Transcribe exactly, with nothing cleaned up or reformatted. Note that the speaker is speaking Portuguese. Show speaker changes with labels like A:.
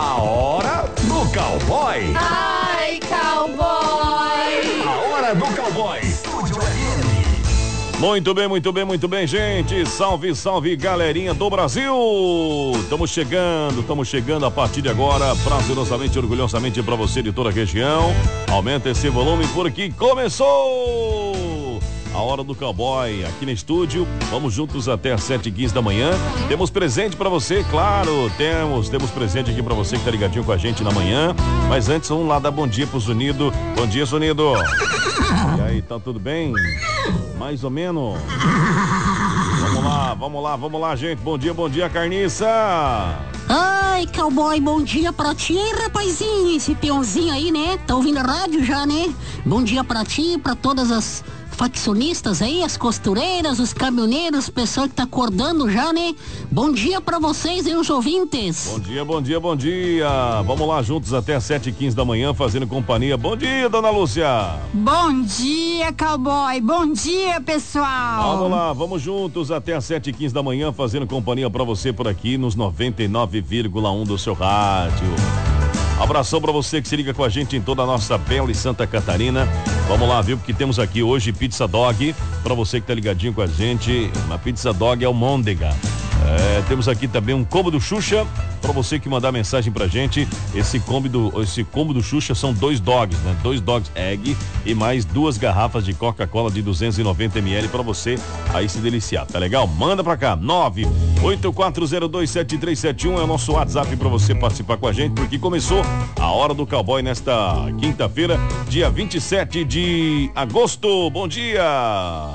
A: A hora do cowboy.
B: Ai, cowboy.
A: A hora do cowboy. Estúdio L M.
C: Muito bem, muito bem, muito bem, gente. Salve, salve, galerinha do Brasil. Estamos chegando, estamos chegando a partir de agora, prazerosamente, orgulhosamente para você de toda a região. Aumenta esse volume porque começou a hora do cowboy aqui no estúdio. Vamos juntos até às sete e quinze da manhã. Temos presente pra você, claro. Temos, temos presente aqui pra você que tá ligadinho com a gente na manhã. Mas antes, vamos lá dar bom dia pro Zunido. Bom dia, Zunido. E aí, tá tudo bem? Mais ou menos. Vamos lá, vamos lá, vamos lá, gente. Bom dia, bom dia, Carniça.
D: Ai, cowboy, bom dia pra ti, hein, rapazinho? Esse peãozinho aí, né? Tá ouvindo a rádio já, né? Bom dia pra ti, pra todas as faccionistas aí, as costureiras, os caminhoneiros, o pessoal que tá acordando já, né? Bom dia pra vocês aí, os ouvintes.
C: Bom dia, bom dia, bom dia. Vamos lá juntos até às sete e quinze da manhã, fazendo companhia. Bom dia, dona Lúcia.
B: Bom dia, cowboy. Bom dia, pessoal.
C: Vamos lá, vamos juntos até às sete e quinze da manhã, fazendo companhia pra você por aqui nos noventa e nove vírgula um do seu rádio. Abração pra você que se liga com a gente em toda a nossa bela e Santa Catarina. Vamos lá, viu? Porque temos aqui hoje Pizza Dog. Pra você que tá ligadinho com a gente, uma Pizza Dog Almôndega. É, temos aqui também um combo do Xuxa. Pra você que mandar mensagem pra gente, esse combo do, esse combo do Xuxa são dois dogs, né? Dois dogs egg e mais duas garrafas de Coca-Cola de duzentos e noventa mililitros pra você aí se deliciar, tá legal? Manda pra cá, nove oito quatro zero dois sete três sete um é o nosso WhatsApp pra você participar com a gente, porque começou a hora do cowboy nesta quinta-feira, dia vinte e sete de agosto. Bom dia!